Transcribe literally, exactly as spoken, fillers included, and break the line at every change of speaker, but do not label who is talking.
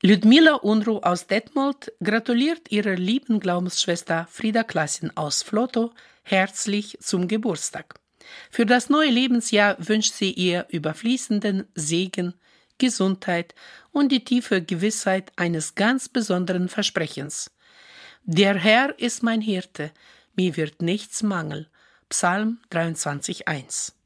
Ludmila Unruh aus Detmold gratuliert ihrer lieben Glaubensschwester Frieda Klassin aus Vlotho herzlich zum Geburtstag. Für das neue Lebensjahr wünscht sie ihr überfließenden Segen, Gesundheit und die tiefe Gewissheit eines ganz besonderen Versprechens. Der Herr ist mein Hirte, mir wird nichts mangeln. Psalm dreiundzwanzig, eins.